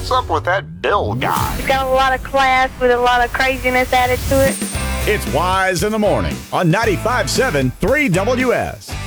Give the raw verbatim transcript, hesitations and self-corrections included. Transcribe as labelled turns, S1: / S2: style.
S1: What's up with that Bill guy?
S2: He's got a lot of class with a lot of craziness added to it.
S3: It's Wise in the Morning on ninety-five point seven three W S.